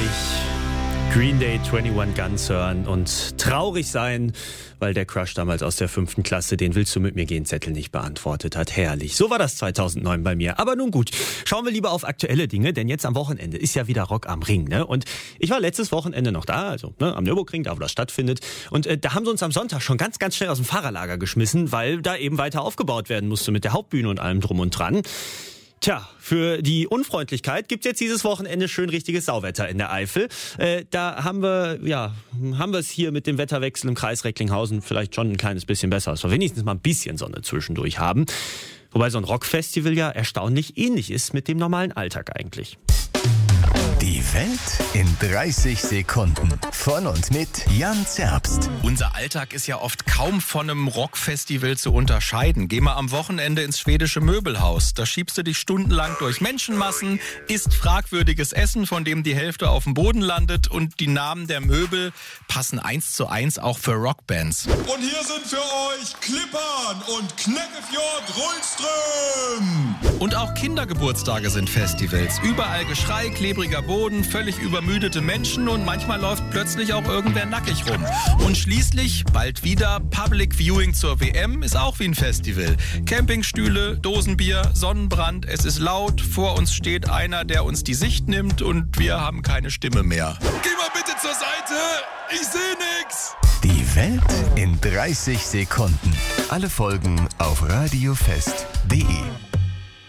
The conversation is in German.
Green Day 21 Guns hören und traurig sein, weil der Crush damals aus der 5. Klasse den Willst du mit mir gehen Zettel nicht beantwortet hat. Herrlich. So war das 2009 bei mir. Aber nun gut, schauen wir lieber auf aktuelle Dinge, denn jetzt am Wochenende ist ja wieder Rock am Ring. Ne? Und ich war letztes Wochenende noch da, also am Nürburgring, da wo das stattfindet. Und da haben sie uns am Sonntag schon ganz, ganz schnell aus dem Fahrerlager geschmissen, weil da eben weiter aufgebaut werden musste mit der Hauptbühne und allem drum und dran. Tja, für die Unfreundlichkeit gibt's jetzt dieses Wochenende schön richtiges Sauwetter in der Eifel. Da haben wir es hier mit dem Wetterwechsel im Kreis Recklinghausen vielleicht schon ein kleines bisschen besser, dass wir wenigstens mal ein bisschen Sonne zwischendurch haben. Wobei so ein Rockfestival ja erstaunlich ähnlich ist mit dem normalen Alltag eigentlich. Die Welt in 30 Sekunden. Von und mit Jan Zerbst. Unser Alltag ist ja oft kaum von einem Rockfestival zu unterscheiden. Geh mal am Wochenende ins schwedische Möbelhaus. Da schiebst du dich stundenlang durch Menschenmassen, isst fragwürdiges Essen, von dem die Hälfte auf dem Boden landet, und die Namen der Möbel passen 1:1 auch für Rockbands. Und hier sind für euch Klippern und Kneckefjord Rullström. Und auch Kindergeburtstage sind Festivals. Überall Geschrei, klebriger Boden, völlig übermüdete Menschen und manchmal läuft plötzlich auch irgendwer nackig rum. Und schließlich, bald wieder, Public Viewing zur WM ist auch wie ein Festival. Campingstühle, Dosenbier, Sonnenbrand, es ist laut, vor uns steht einer, der uns die Sicht nimmt und wir haben keine Stimme mehr. Geh mal bitte zur Seite, ich seh nix. Die Welt in 30 Sekunden. Alle Folgen auf radiofest.de.